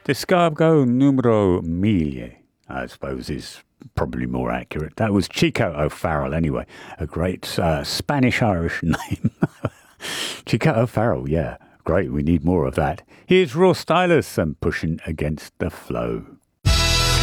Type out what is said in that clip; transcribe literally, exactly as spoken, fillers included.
Descargo numero mille, I suppose, is probably more accurate. That was Chico O'Farrell, anyway. A great uh, Spanish-Irish name. Chico O'Farrell, yeah. Great, we need more of that. Here's Raw Stylus and Pushing Against the Flow.